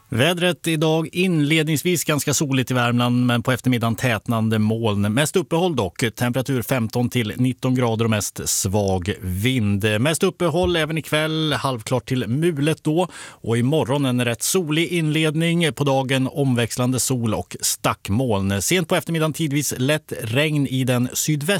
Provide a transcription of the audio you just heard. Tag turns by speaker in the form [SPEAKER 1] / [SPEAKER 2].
[SPEAKER 1] Vädret idag inledningsvis ganska soligt i Värmland, men på eftermiddagen tätnande moln. Mest uppehåll dock, temperatur 15 till 19 grader och mest svag vind. Mest uppehåll även ikväll, halvklart till mulet då. Och imorgon en rätt solig inledning, på dagen omväxlande sol och stackmoln. Sent på eftermiddagen tidvis lätt regn i den sydväst.